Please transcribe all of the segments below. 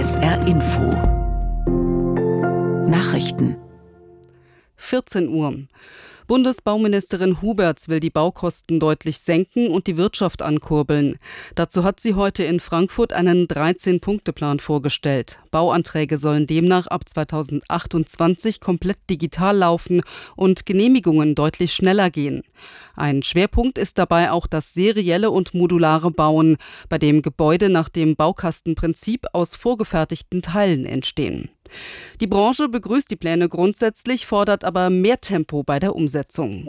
SR Info Nachrichten 14 Uhr. Bundesbauministerin Huberts will die Baukosten deutlich senken und die Wirtschaft ankurbeln. Dazu hat sie heute in Frankfurt einen 13-Punkte-Plan vorgestellt. Bauanträge sollen demnach ab 2028 komplett digital laufen und Genehmigungen deutlich schneller gehen. Ein Schwerpunkt ist dabei auch das serielle und modulare Bauen, bei dem Gebäude nach dem Baukastenprinzip aus vorgefertigten Teilen entstehen. Die Branche begrüßt die Pläne grundsätzlich, fordert aber mehr Tempo bei der Umsetzung.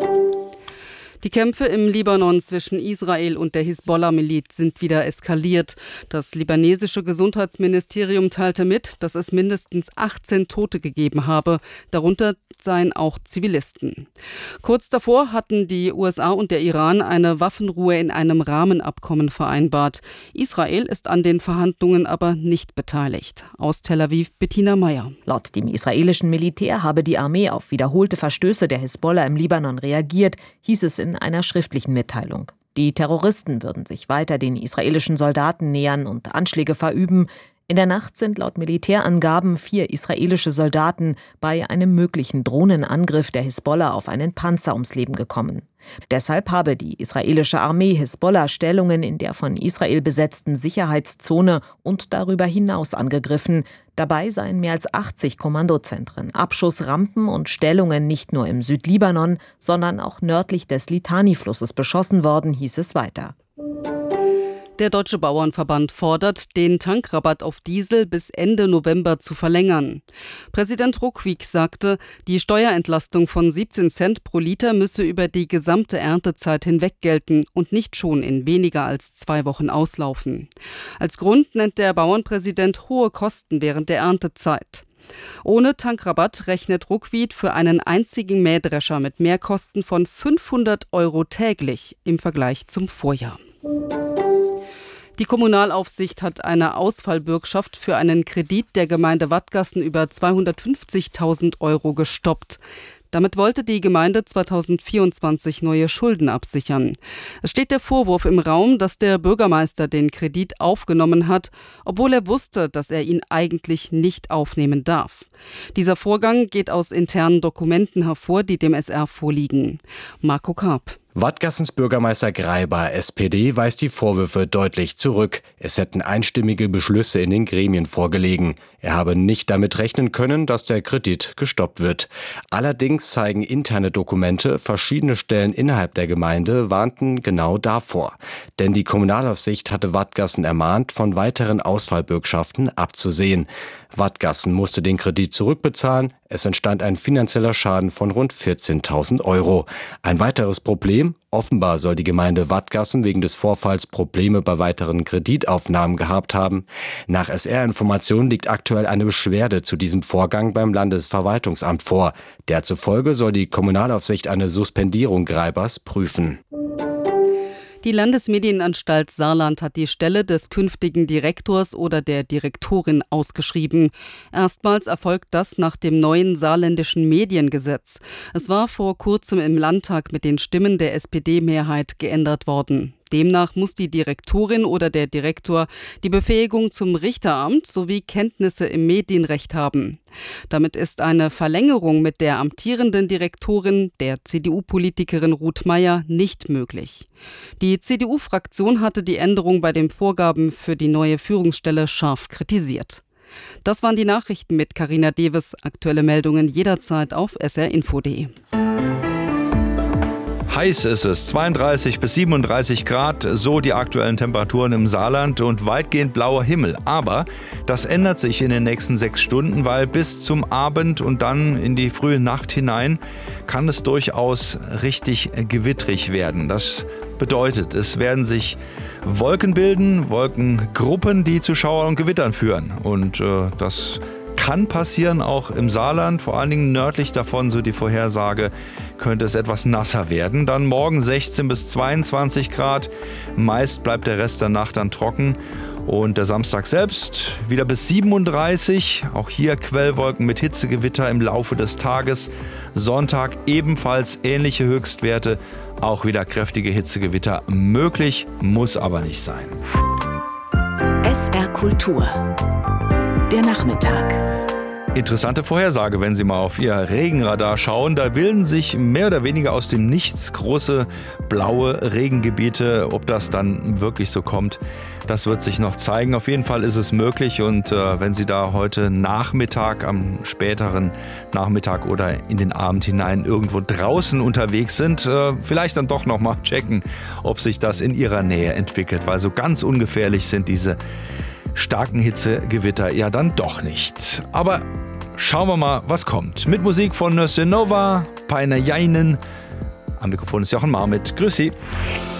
Die Kämpfe im Libanon zwischen Israel und der Hisbollah-Miliz sind wieder eskaliert. Das libanesische Gesundheitsministerium teilte mit, dass es mindestens 18 Tote gegeben habe. Darunter seien auch Zivilisten. Kurz davor hatten die USA und der Iran eine Waffenruhe in einem Rahmenabkommen vereinbart. Israel ist an den Verhandlungen aber nicht beteiligt. Aus Tel Aviv Bettina Meyer. Laut dem israelischen Militär habe die Armee auf wiederholte Verstöße der Hisbollah im Libanon reagiert, hieß es in einer schriftlichen Mitteilung. Die Terroristen würden sich weiter den israelischen Soldaten nähern und Anschläge verüben. In der Nacht sind laut Militärangaben 4 israelische Soldaten bei einem möglichen Drohnenangriff der Hisbollah auf einen Panzer ums Leben gekommen. Deshalb habe die israelische Armee Hisbollah-Stellungen in der von Israel besetzten Sicherheitszone und darüber hinaus angegriffen. Dabei seien mehr als 80 Kommandozentren, Abschussrampen und Stellungen nicht nur im Südlibanon, sondern auch nördlich des Litani-Flusses beschossen worden, hieß es weiter. Der Deutsche Bauernverband fordert, den Tankrabatt auf Diesel bis Ende November zu verlängern. Präsident Ruckwiek sagte, die Steuerentlastung von 17 Cent pro Liter müsse über die gesamte Erntezeit hinweg gelten und nicht schon in weniger als 2 Wochen auslaufen. Als Grund nennt der Bauernpräsident hohe Kosten während der Erntezeit. Ohne Tankrabatt rechnet Ruckwied für einen einzigen Mähdrescher mit Mehrkosten von 500 € täglich im Vergleich zum Vorjahr. Die Kommunalaufsicht hat eine Ausfallbürgschaft für einen Kredit der Gemeinde Wadgassen über 250.000 € gestoppt. Damit wollte die Gemeinde 2024 neue Schulden absichern. Es steht der Vorwurf im Raum, dass der Bürgermeister den Kredit aufgenommen hat, obwohl er wusste, dass er ihn eigentlich nicht aufnehmen darf. Dieser Vorgang geht aus internen Dokumenten hervor, die dem SR vorliegen. Marco Karp. Wadgassens Bürgermeister Greiber, SPD, weist die Vorwürfe deutlich zurück. Es hätten einstimmige Beschlüsse in den Gremien vorgelegen. Er habe nicht damit rechnen können, dass der Kredit gestoppt wird. Allerdings zeigen interne Dokumente, verschiedene Stellen innerhalb der Gemeinde warnten genau davor. Denn die Kommunalaufsicht hatte Wadgassen ermahnt, von weiteren Ausfallbürgschaften abzusehen. Wadgassen musste den Kredit zurückbezahlen. Es entstand ein finanzieller Schaden von rund 14.000 €. Ein weiteres Problem: Offenbar soll die Gemeinde Wadgassen wegen des Vorfalls Probleme bei weiteren Kreditaufnahmen gehabt haben. Nach SR-Informationen liegt aktuell eine Beschwerde zu diesem Vorgang beim Landesverwaltungsamt vor. Der zufolge soll die Kommunalaufsicht eine Suspendierung Greibers prüfen. Die Landesmedienanstalt Saarland hat die Stelle des künftigen Direktors oder der Direktorin ausgeschrieben. Erstmals erfolgt das nach dem neuen saarländischen Mediengesetz. Es war vor kurzem im Landtag mit den Stimmen der SPD-Mehrheit geändert worden. Demnach muss die Direktorin oder der Direktor die Befähigung zum Richteramt sowie Kenntnisse im Medienrecht haben. Damit ist eine Verlängerung mit der amtierenden Direktorin, der CDU-Politikerin Ruth Meier, nicht möglich. Die CDU-Fraktion hatte die Änderung bei den Vorgaben für die neue Führungsstelle scharf kritisiert. Das waren die Nachrichten mit Carina Deves. Aktuelle Meldungen jederzeit auf srinfo.de. Heiß ist es, 32 bis 37 Grad, so die aktuellen Temperaturen im Saarland und weitgehend blauer Himmel. Aber das ändert sich in den nächsten 6 Stunden, weil bis zum Abend und dann in die frühe Nacht hinein kann es durchaus richtig gewittrig werden. Das bedeutet, es werden sich Wolken bilden, Wolkengruppen, die zu Schauern und Gewittern führen. Und das kann passieren, auch im Saarland, vor allen Dingen nördlich davon, so die Vorhersage, könnte es etwas nasser werden. Dann morgen 16 bis 22 Grad, meist bleibt der Rest der Nacht dann trocken. Und der Samstag selbst wieder bis 37, auch hier Quellwolken mit Hitzegewitter im Laufe des Tages. Sonntag ebenfalls ähnliche Höchstwerte, auch wieder kräftige Hitzegewitter möglich, muss aber nicht sein. SR HR Kultur. Der Nachmittag. Interessante Vorhersage, wenn Sie mal auf Ihr Regenradar schauen. Da bilden sich mehr oder weniger aus dem Nichts große blaue Regengebiete. Ob das dann wirklich so kommt, das wird sich noch zeigen. Auf jeden Fall ist es möglich. Und wenn Sie da heute Nachmittag, am späteren Nachmittag oder in den Abend hinein irgendwo draußen unterwegs sind, vielleicht dann doch nochmal checken, ob sich das in Ihrer Nähe entwickelt. Weil so ganz ungefährlich sind diese starken Hitzegewitter ja dann doch nicht. Aber schauen wir mal, was kommt. Mit Musik von Nösse Nova, Peiner Jainen. Am Mikrofon ist Jochen Marmit. Grüß Sie.